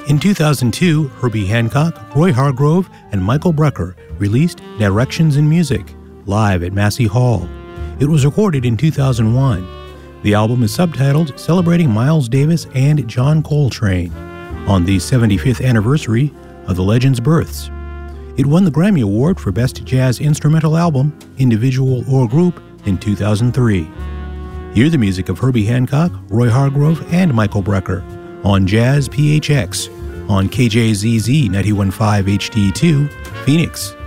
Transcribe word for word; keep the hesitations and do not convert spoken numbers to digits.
In two thousand two, Herbie Hancock, Roy Hargrove, and Michael Brecker released Directions in Music, live at Massey Hall. It was recorded in two thousand one. The album is subtitled Celebrating Miles Davis and John Coltrane on the seventy-fifth anniversary of the legend's births. It won the Grammy Award for Best Jazz Instrumental Album, Individual or Group in two thousand three. Hear the music of Herbie Hancock, Roy Hargrove, and Michael Brecker on Jazz P H X on K J Z Z ninety-one point five H D two, Phoenix.